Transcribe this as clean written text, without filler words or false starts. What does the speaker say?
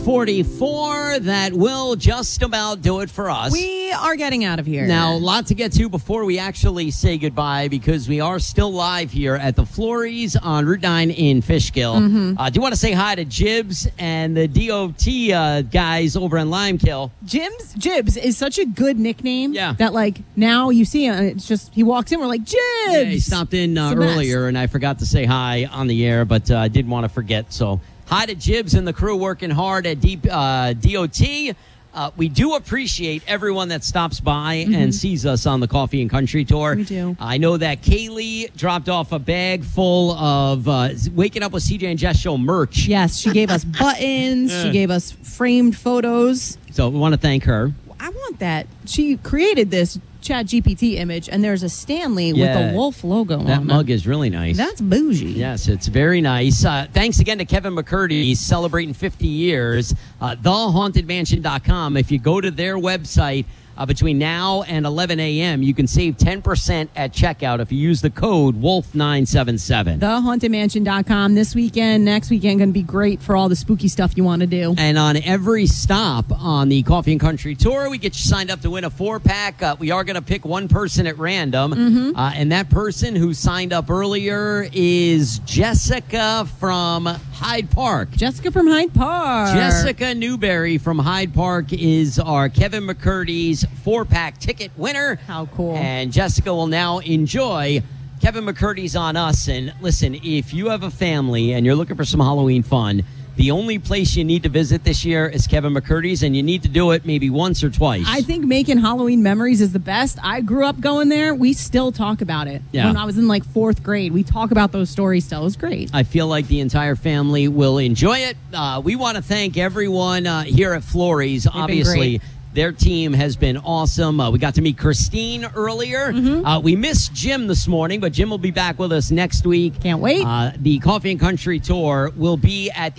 44, that will just about do it for us. We are getting out of here. Now, a lot to get to before we actually say goodbye because we are still live here at the Florries on Route 9 in Fishkill. Do you want to say hi to Jibs and the DOT guys over in Limekill? Jibs is such a good nickname that, like, now you see him, it's just, he walks in, we're like, Jibs! Yeah, he stopped in earlier, and I forgot to say hi on the air, but I didn't want to forget, so... Hi to Jibs and the crew working hard at DOT. We do appreciate everyone that stops by and sees us on the Coffee and Country Tour. We do. I know that Kaylee dropped off a bag full of Waking Up with CJ and Jess Show merch. Yes, she gave us buttons. She gave us framed photos. So we want to thank her. I want that. She created this ChatGPT image, and there's a Stanley with the Wolf logo on it. That mug is really nice. That's bougie. Yes, it's very nice. Thanks again to Kevin McCurdy. He's celebrating 50 years. TheHauntedMansion.com. If you go to their website, between now and 11 a.m., you can save 10% at checkout if you use the code WOLF977. TheHauntedMansion.com. This weekend, next weekend, going to be great for all the spooky stuff you want to do. And on every stop on the Coffee and Country Tour, we get you signed up to win a 4-pack. We are going to pick one person at random. And that person who signed up earlier is Jessica from Hyde Park. Jessica from Hyde Park. Jessica Newberry from Hyde Park is our Kevin McCurdy's 4-pack ticket winner. How cool. And Jessica will now enjoy Kevin McCurdy's on Us. And listen, if you have a family and you're looking for some Halloween fun, the only place you need to visit this year is Kevin McCurdy's, and you need to do it maybe once or twice. I think making Halloween memories is the best. I grew up going there. We still talk about it. Yeah. When I was in like 4th grade, we talk about those stories still. It was great. I feel like the entire family will enjoy it. We want to thank everyone here at Florries. Obviously, their team has been awesome. We got to meet Christine earlier. We missed Jim this morning, but Jim will be back with us next week. Can't wait. The Coffee and Country Tour will be at